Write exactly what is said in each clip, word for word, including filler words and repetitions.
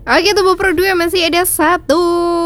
Oke tuh Bu Pro dua masih ada satu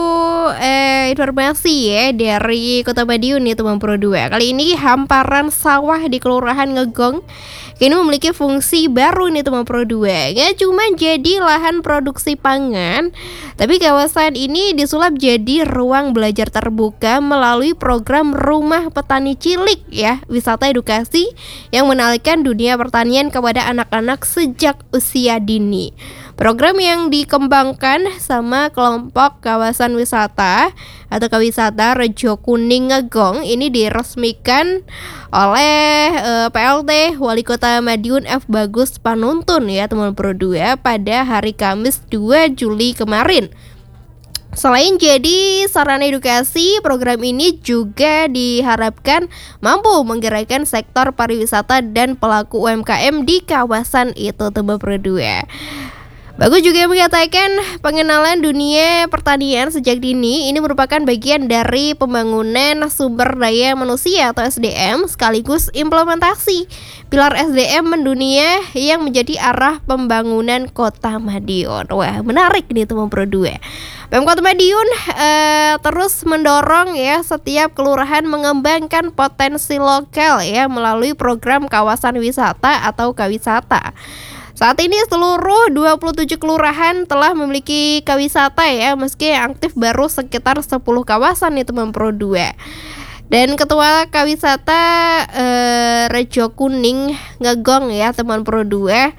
eh, informasi ya dari Kota Madiun nih teman Pro dua. Kali ini hamparan sawah di Kelurahan Ngegong kini memiliki fungsi baru nih teman Pro dua. Gak cuma jadi lahan produksi pangan, tapi kawasan ini disulap jadi ruang belajar terbuka melalui program Rumah Petani Cilik ya, wisata edukasi yang mengenalkan dunia pertanian kepada anak-anak sejak usia dini. Program yang dikembangkan sama kelompok kawasan wisata atau kawisata Rejo Kuning Ngegong ini diresmikan oleh uh, P L T Wali Kota Madiun F Bagus Panuntun ya teman Pro dua pada hari Kamis dua Juli kemarin. Selain jadi sarana edukasi, program ini juga diharapkan mampu menggerakkan sektor pariwisata dan pelaku U M K M di kawasan itu teman Pro dua. Bagus juga mengatakan pengenalan dunia pertanian sejak dini ini merupakan bagian dari pembangunan sumber daya manusia atau S D M sekaligus implementasi pilar S D M mendunia yang menjadi arah pembangunan Kota Madiun. Wah, menarik nih teman Pro dua. Pemkot Madiun eh, terus mendorong ya setiap kelurahan mengembangkan potensi lokal ya melalui program kawasan wisata atau kawisata. Saat ini seluruh dua puluh tujuh kelurahan telah memiliki kawisata ya, meski yang aktif baru sekitar sepuluh kawasan nih teman Pro dua. Dan Ketua Kawisata eh, Rejo Kuning Ngegong ya teman Pro dua.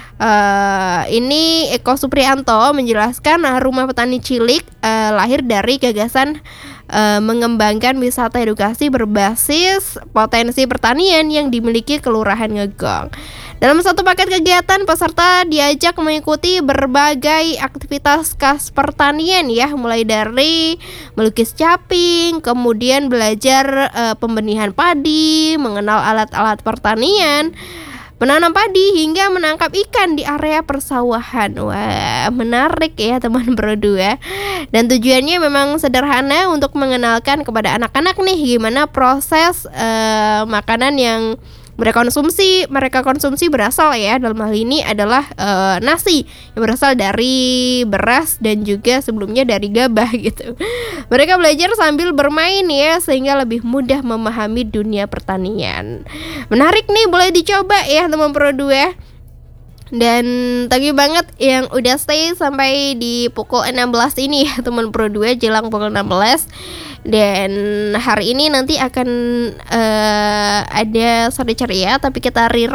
Uh, ini Eko Suprianto menjelaskan uh, Rumah Petani Cilik uh, lahir dari gagasan uh, mengembangkan wisata edukasi berbasis potensi pertanian yang dimiliki Kelurahan Ngegong. Dalam satu paket kegiatan, peserta diajak mengikuti berbagai aktivitas khas pertanian ya, mulai dari melukis caping, kemudian belajar uh, pembenihan padi, mengenal alat-alat pertanian, menanam padi hingga menangkap ikan di area persawahan. Wah, menarik ya teman Pro dua. Dan tujuannya memang sederhana untuk mengenalkan kepada anak-anak nih gimana proses uh, makanan yang mereka konsumsi, mereka konsumsi berasal ya dalam hal ini adalah uh, nasi yang berasal dari beras dan juga sebelumnya dari gabah gitu. Mereka belajar sambil bermain ya sehingga lebih mudah memahami dunia pertanian. Menarik nih, boleh dicoba ya teman Pro dua. Dan thank you banget yang udah stay sampai di pukul enam belas ini ya teman Pro dua, jelang pukul enam belas. Dan hari ini nanti akan uh, ada sore ceria tapi kita rira